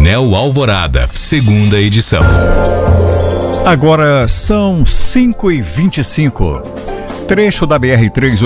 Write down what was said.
Anel Alvorada, segunda edição. Agora são 5h25. Trecho da BR-3